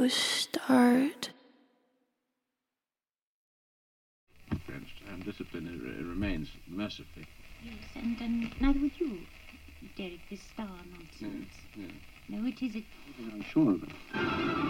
a start. And discipline remains, mercifully. Yes, and neither would you, Derek, this star nonsense. Yeah. No, it isn't. I'm sure of it.